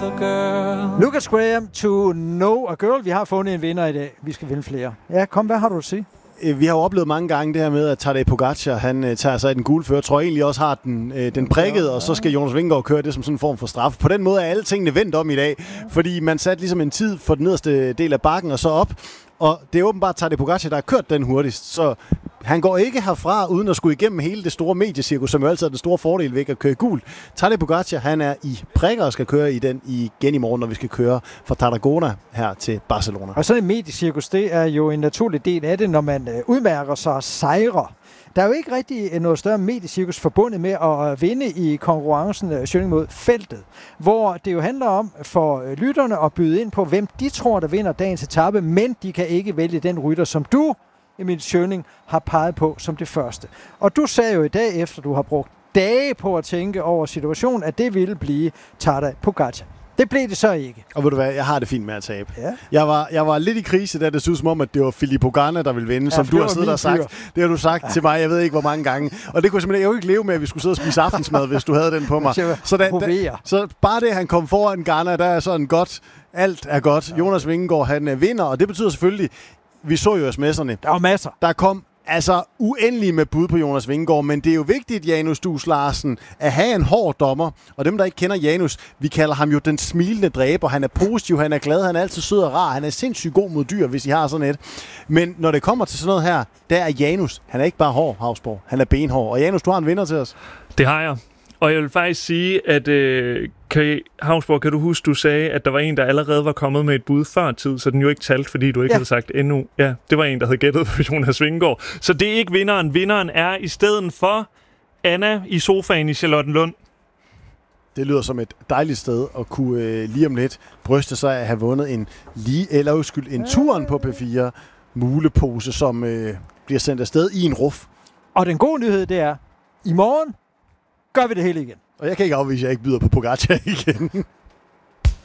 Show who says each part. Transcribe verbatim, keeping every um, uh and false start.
Speaker 1: a girl.
Speaker 2: Lucas Graham, To Know a Girl. Vi har fundet en vinder i dag. Vi skal vinde flere. Ja, kom, hvad har du at sige?
Speaker 3: Vi har jo oplevet mange gange det her med, at Tadej Pogačar, han uh, tager sig af den gule førertrøje, egentlig også har den, uh, den prikket, og så skal Jonas Vingegaard køre det som sådan en form for straf. På den måde er alle tingene vendt om i dag, fordi man satte ligesom en tid for den nederste del af bakken og så op, og det er åbenbart Tadej Pogačar, der har kørt den hurtigst, så han går ikke herfra uden at skulle igennem hele det store mediecirkus, som jo altid er den store fordel ved at køre gul. Tadej Pogačar, han er i prikker og skal køre i den igen i morgen, når vi skal køre fra Tarragona her til Barcelona.
Speaker 2: Og sådan en mediecirkus, det er jo en naturlig del af det, når man øh, udmærker sig og sejrer. Der er jo ikke rigtig noget større mediecirkus forbundet med at vinde i konkurrencen øh, Schøning mod feltet, hvor det jo handler om for øh, lytterne at byde ind på, hvem de tror, der vinder dagens etape, men de kan ikke vælge den rytter, som du, Emil Schøning, har peget på som det første. Og du sagde jo i dag, efter du har brugt dage på at tænke over situationen, at det ville blive Tadej Pogačar. Det blev det så ikke.
Speaker 3: Og ved du hvad, jeg har det fint med at tabe.
Speaker 2: Ja.
Speaker 3: Jeg, var, jeg var lidt i krise, da det så ud som om, at det var Filippo Ganna, der ville vinde, ja, som du har siddet og sagt. Det har du sagt ja. til mig, jeg ved ikke hvor mange gange. Og det kunne simpelthen, jeg jo ikke leve med, at vi skulle sidde og spise aftensmad, hvis du havde den på mig. Så, da, da, så bare det, han kom foran Ganna, der er sådan godt, alt er godt. Ja. Jonas Vingegaard, han vinder, og det betyder selvfølgelig, vi så jo sms'erne.
Speaker 2: Der var masser.
Speaker 3: Der kom altså uendelig med bud på Jonas Vingegaard, men det er jo vigtigt, Janus Dus Larsen, at have en hård dommer. Og dem, der ikke kender Janus, vi kalder ham jo den smilende dræber. Han er positiv, han er glad, han er altid sød og rar. Han er sindssygt god mod dyr, hvis I har sådan et. Men når det kommer til sådan noget her, der er Janus. Han er ikke bare hård, Hausborg. Han er benhård. Og Janus, du har en vinder til os.
Speaker 4: Det har jeg. Og jeg vil faktisk sige, at øh, kan, Hausborg, kan du huske, du sagde, at der var en, der allerede var kommet med et bud før tid, så den jo ikke talt, fordi du ikke ja. havde sagt endnu. Ja, det var en, der havde gættet på Jonas Vingegaard. Så det er ikke vinderen. Vinderen er i stedet for Anna i sofaen i Charlottenlund.
Speaker 3: Det lyder som et dejligt sted at kunne øh, lige om lidt bryste sig at have vundet en lige eller uskyld en turen på P fire mulepose, som øh, bliver sendt afsted i en ruf.
Speaker 2: Og den gode nyhed, det er, i morgen gør vi det hele igen.
Speaker 3: Og jeg kan ikke afvise, at jeg ikke byder på Pogačar igen.